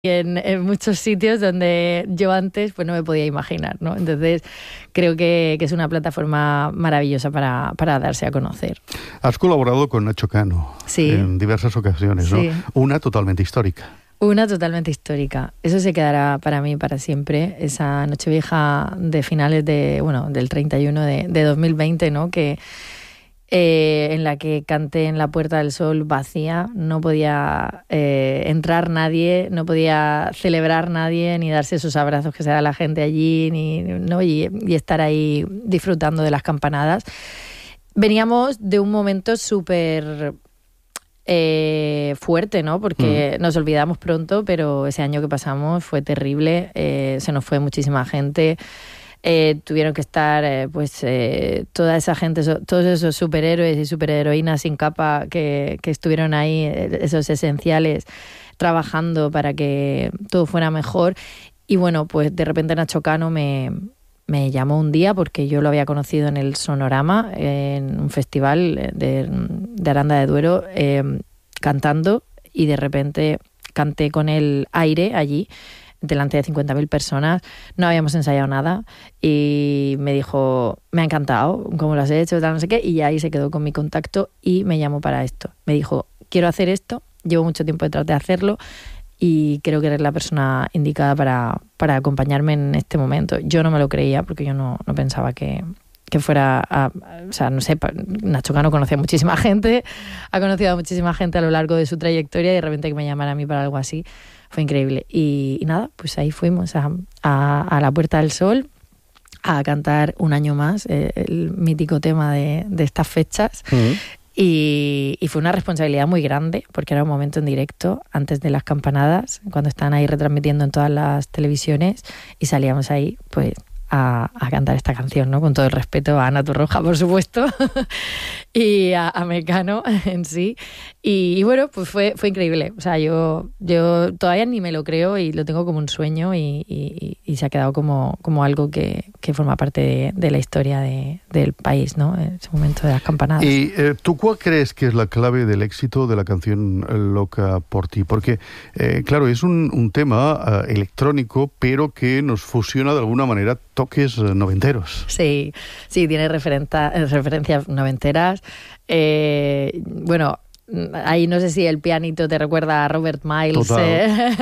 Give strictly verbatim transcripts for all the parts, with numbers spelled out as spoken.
En, en muchos sitios donde yo antes pues no me podía imaginar, ¿no? Entonces creo que, que es una plataforma maravillosa para, para darse a conocer. Has colaborado con Nacho Cano sí. en diversas ocasiones, ¿no? Sí. Una totalmente histórica. Una totalmente histórica. Eso se quedará para mí para siempre. Esa Nochevieja de finales de, bueno, del treinta y uno de, de dos mil veinte, ¿no? Que Eh, en la que canté en la Puerta del Sol vacía, no podía eh, entrar nadie, no podía celebrar nadie, ni darse esos abrazos que se da la gente allí, ni, ¿no? y, y estar ahí disfrutando de las campanadas. Veníamos de un momento súper eh, fuerte, ¿no? Porque mm. nos olvidamos pronto, pero ese año que pasamos fue terrible, eh, se nos fue muchísima gente. Eh, tuvieron que estar eh, pues eh, toda esa gente, so, todos esos superhéroes y superheroínas sin capa que, que estuvieron ahí, esos esenciales, trabajando para que todo fuera mejor. Y bueno, pues de repente Nacho Cano me, me llamó un día porque yo lo había conocido en el Sonorama, en un festival de, de Aranda de Duero, eh, cantando, y de repente canté con el Aire allí, delante de cincuenta mil personas, no habíamos ensayado nada, y me dijo, me ha encantado cómo lo has hecho, tal, no sé qué, y ahí se quedó con mi contacto y me llamó para esto. Me dijo, quiero hacer esto, llevo mucho tiempo detrás de hacerlo y creo que eres la persona indicada para, para acompañarme en este momento. Yo no me lo creía porque yo no, no pensaba que, que fuera, a, o sea, no sé, Nacho Cano conocía a muchísima gente, ha conocido a muchísima gente a lo largo de su trayectoria, y de repente que me llamara a mí para algo así, fue increíble. Y, y nada, pues ahí fuimos a, a, a la Puerta del Sol a cantar un año más eh, el mítico tema de, de estas fechas. Uh-huh. Y, y fue una responsabilidad muy grande porque era un momento en directo antes de las campanadas, cuando estaban ahí retransmitiendo en todas las televisiones, y salíamos ahí pues a, a cantar esta canción, ¿no? Con todo el respeto a Ana Torroja, por supuesto, y a, a Mecano en sí. Y, y bueno, pues fue, fue increíble. O sea, yo, yo todavía ni me lo creo y lo tengo como un sueño, y, y, y se ha quedado como, como algo que, que forma parte de, de la historia de, del país, ¿no? En ese momento de las campanadas. ¿Y eh, tú cuál crees que es la clave del éxito de la canción Loca por ti? Porque, eh, claro, es un, un tema uh, electrónico, pero que nos fusiona de alguna manera toques uh, noventeros. Sí, sí, tiene referencias noventeras. Eh, bueno, ahí no sé si el pianito te recuerda a Robert Miles. Eh.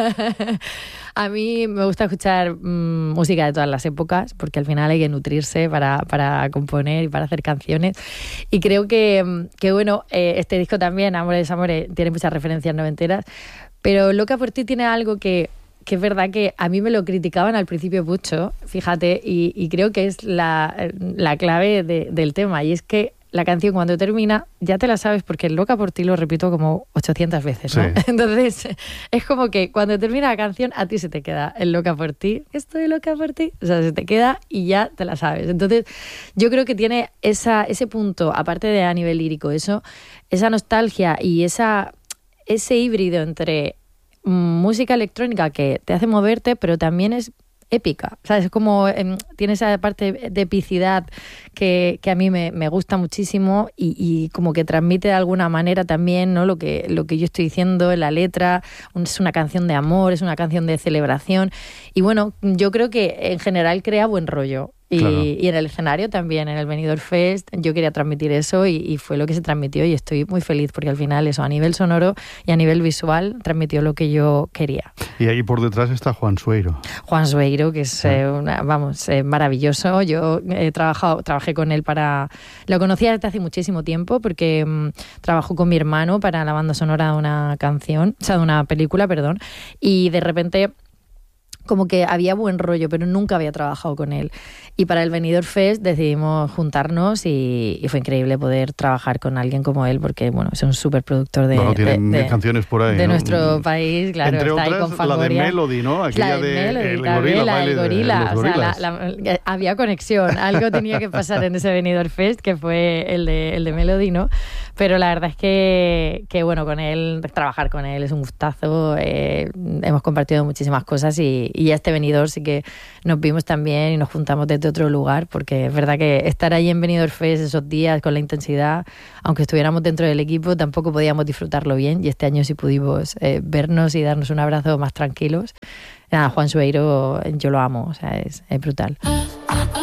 A mí me gusta escuchar mmm, música de todas las épocas, porque al final hay que nutrirse para, para componer y para hacer canciones. Y creo que, que bueno, eh, este disco también, Amores, Amores, tiene muchas referencias noventeras, pero Loca por ti tiene algo que, que es verdad que a mí me lo criticaban al principio mucho, fíjate, y, y creo que es la, la clave de, del tema, y es que la canción cuando termina ya te la sabes, porque Loca por ti lo repito como ochocientas veces, ¿no? Sí. Entonces es como que cuando termina la canción a ti se te queda el Loca por ti, estoy loca por ti, o sea, se te queda y ya te la sabes. Entonces yo creo que tiene esa, ese punto, aparte de a nivel lírico, eso, esa nostalgia y esa, ese híbrido entre música electrónica que te hace moverte, pero también es épica, ¿sabes? Es como eh, tiene esa parte de epicidad que, que a mí me, me gusta muchísimo, y, y como que transmite de alguna manera también, ¿no? lo que, lo que yo estoy diciendo en la letra. Es una canción de amor, es una canción de celebración, y bueno, yo creo que en general crea buen rollo. Y, claro. y en el escenario también, en el Benidorm Fest, yo quería transmitir eso, y, y fue lo que se transmitió, y estoy muy feliz porque al final eso, a nivel sonoro y a nivel visual, transmitió lo que yo quería. Y ahí por detrás está Juan Sueiro. Juan Sueiro, que es, sí. eh, una, vamos, eh, maravilloso. Yo he trabajado, trabajé con él para... Lo conocía desde hace muchísimo tiempo porque um, trabajó con mi hermano para la banda sonora de una canción, o sea, de una película, perdón, y de repente como que había buen rollo, pero nunca había trabajado con él. Y para el Benidorm Fest decidimos juntarnos, y, y fue increíble poder trabajar con alguien como él, porque bueno, es un súper productor de, bueno, tienen de, de canciones por ahí, de ¿no? nuestro país, claro. Entre está otras, ahí con Fangoria. La de Melody, ¿no? Aquella la de, de Melody, el también, gorila, la del gorila. De, de o sea, la, la, había conexión, algo tenía que pasar en ese Benidorm Fest, que fue el de, el de Melody, ¿no? pero la verdad es que, que, bueno, con él, trabajar con él es un gustazo. Eh, hemos compartido muchísimas cosas y, y este Benidorm sí que nos vimos también y nos juntamos desde otro lugar, porque es verdad que estar ahí en Benidorm Fest esos días con la intensidad, aunque estuviéramos dentro del equipo, tampoco podíamos disfrutarlo bien, y este año sí pudimos eh, vernos y darnos un abrazo más tranquilos. Nada, Juan Sueiro, yo lo amo, o sea, es, es brutal.